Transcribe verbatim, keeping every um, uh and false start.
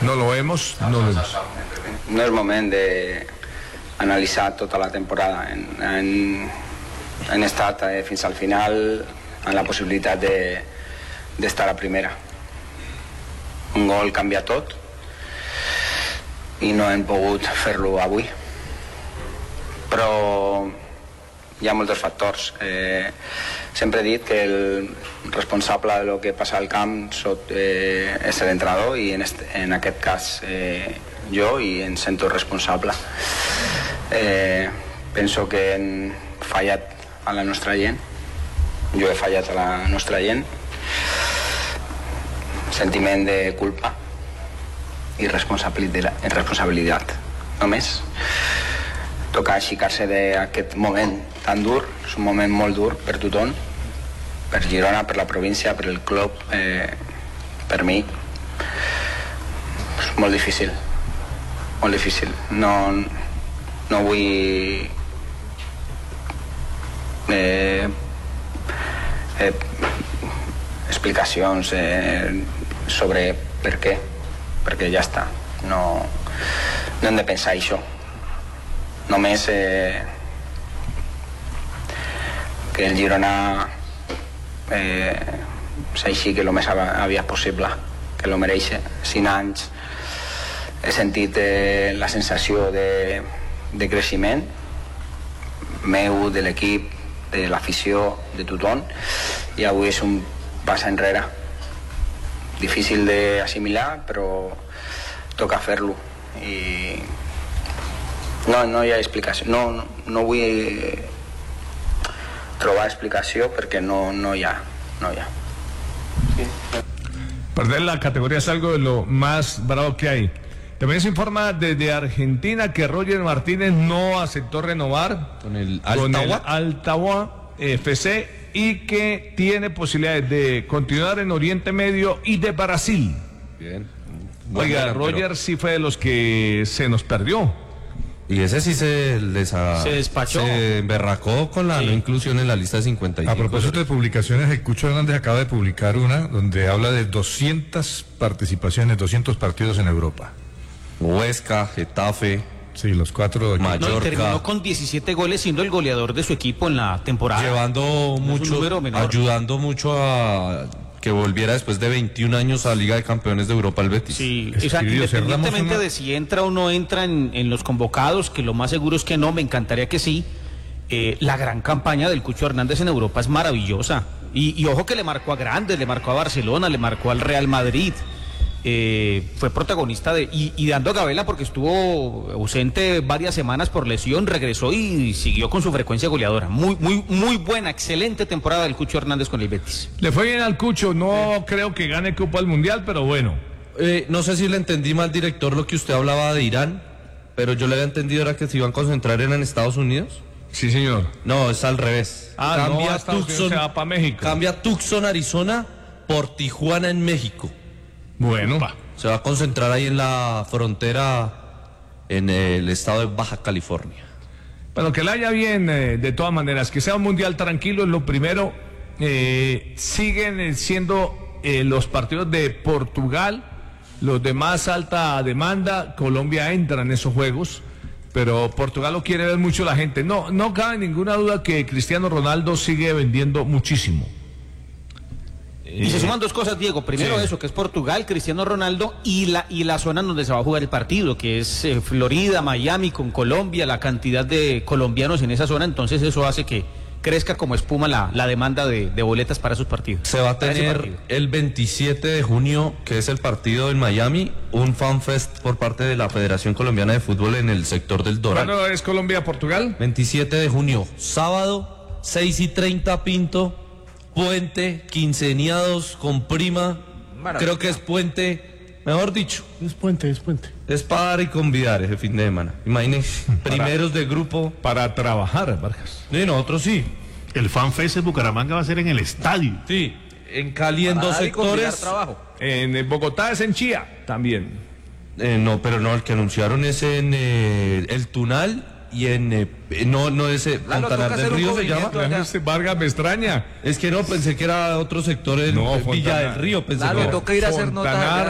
No lo vemos, no lo vemos. No és moment d'analitzar tota la temporada. Hem estat eh, fins al final en la possibilitat d'estar de, a primera. Un gol canvia tot i no hem pogut fer-lo avui. Però hi ha molts factors. Eh, sempre he dit que el responsable de lo que passa al camp sot, eh, és l'entrenador i en, este, en aquest cas eh, jo, i em sento responsable. Eh, penso que hem fallat a la nostra gent, jo he fallat a la nostra gent, sentiment de culpa i responsabilitat, responsabilitat. Només toca aixecar-se d'aquest moment tan dur, és un moment molt dur per tothom, per Girona, per la província, per el club, eh, per mi. És molt difícil, molt difícil. No, no vull eh, eh, explicacions eh, sobre per què, perquè ja està. No, no hem de pensar això. Només eh, que el Girona eh, s'així que el més aviat possible, que lo mereix. Cinc anys he sentit eh, la sensació de, de creixement meu, de l'equip, de l'afició, de tothom, i avui és un pas enrere. Difícil d'assimilar, però toca fer-lo. I no, no hi ha explicació. No, no, no vull trobar explicació perquè no, no hi ha. No hi ha. Sí. Perder la categoría es algo de lo más bravo que hay. También se informa desde Argentina que Roger Martínez no aceptó renovar con el Altavoa F C y que tiene posibilidades de continuar en Oriente Medio y de Brasil. Bien. Oiga, bueno, Roger pero... sí fue de los que se nos perdió. Y ese sí se les ha, se despachó. Se emberracó con la sí. no inclusión en la lista de cincuenta y cinco. A propósito de publicaciones, el Cucho Hernández acaba de publicar una donde habla de doscientas participaciones, doscientos partidos en Europa. Huesca, Getafe. Sí, los cuatro. Mallorca. No, terminó con diecisiete goles, siendo el goleador de su equipo en la temporada. Llevando mucho, ayudando mucho a que volviera después de veintiún años a Liga de Campeones de Europa el Betis. Sí, o sea, independientemente una... de si entra o no entra en, en los convocados, que lo más seguro es que no, me encantaría que sí. Eh, la gran campaña del Cucho Hernández en Europa es maravillosa. Y, y ojo que le marcó a grandes, le marcó a Barcelona, le marcó al Real Madrid. Eh, fue protagonista de y, y dando a Gabela porque estuvo ausente varias semanas por lesión, regresó y siguió con su frecuencia goleadora. Muy, muy, muy buena, excelente temporada del Cucho Hernández con el Betis. Le fue bien al Cucho, no eh. creo que gane Copa del Mundial, pero bueno. Eh, no sé si le entendí mal, director, lo que usted hablaba de Irán, pero yo le había entendido era que se iban a concentrar en Estados Unidos. Sí, señor. No, es al revés. Ah, cambia no, Tucson, se va para México. Cambia Tucson, Arizona, por Tijuana en México. Bueno, se va a concentrar ahí en la frontera en el estado de Baja California. Bueno, que le haya bien, eh, de todas maneras, que sea un mundial tranquilo es lo primero. Eh, siguen siendo eh, los partidos de Portugal los de más alta demanda. Colombia entra en esos juegos, pero Portugal lo quiere ver mucho la gente. No, no cabe ninguna duda que Cristiano Ronaldo sigue vendiendo muchísimo. Y se suman dos cosas, Diego. Primero sí. eso, que es Portugal, Cristiano Ronaldo, y la y la zona donde se va a jugar el partido, que es eh, Florida, Miami, con Colombia, la cantidad de colombianos en esa zona. Entonces eso hace que crezca como espuma la, la demanda de, de boletas para esos partidos. Se va a tener el veintisiete de junio, que es el partido en Miami, un fanfest por parte de la Federación Colombiana de Fútbol en el sector del Doral. ¿Cuándo es Colombia-Portugal? veintisiete de junio, sábado, seis y treinta, Pinto. Puente, quinceañeros con prima, Maravilla. Creo que es puente, mejor dicho. Es puente, es puente. Es para dar y convidar ese fin de semana. Imagínense, primeros de grupo. Para trabajar, Vargas. Sí, nosotros sí. El FanFest de Bucaramanga va a ser en el estadio. Sí, en Cali en dos sectores. En Bogotá es en Chía también. Eh, no, pero no, el que anunciaron es en eh, el Tunal. Y en, eh, no, no ese Fontanar del Río se llama. Este Vargas me extraña. Es que no, pensé que era otro sector en no, Villa del Río. Pensé Lalo, que toca ir a hacer nota.